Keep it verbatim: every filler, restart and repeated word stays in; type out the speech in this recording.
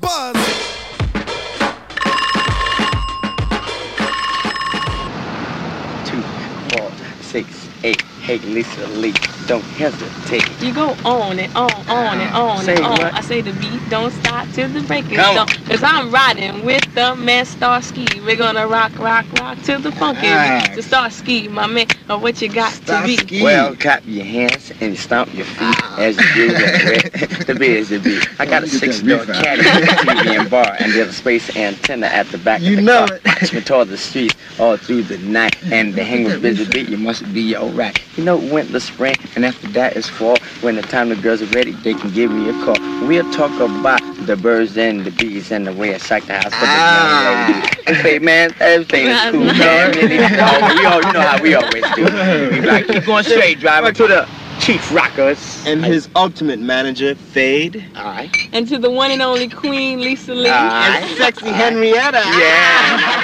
Buzz. Two, four, six, eight. Hey, Lisa Lee, don't hesitate. You go on and on, on and on Say and on. what? I say the beat don't stop till the break is Come done. Cause I'm riding with the man Starsky. We're gonna rock, rock, rock till the funky Ah. beat. The Starsky, my man, or what you got to be. Well, clap your hands and stomp your feet as you do that. The beat is the beat. I got a six-door caddy, T V and bar, and there's a space antenna at the back You of the know car. it. Watch me toward the streets all through the night, and the hang with busy beat, you must be alright. You know, winter, spring, and after that is fall. When the time the girls are ready, they can give me a call. We'll talk about the birds and the bees and the way I shake the house. Ah. Hey man, everything is cool, Nice. man. Really, oh, you, all, you know how we always do. We like keep going straight, driving to the Chief Rockers And his ultimate manager, Fade. All right. And to the one and only Queen Lisa Lee. Ah. And sexy Henrietta. Yeah.